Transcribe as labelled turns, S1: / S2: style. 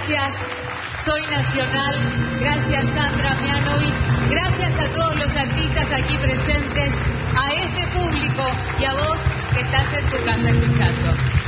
S1: gracias. Soy Nacional, gracias Sandra Mianovic, gracias a todos los artistas aquí presentes, a este público y a vos que estás en tu casa escuchando.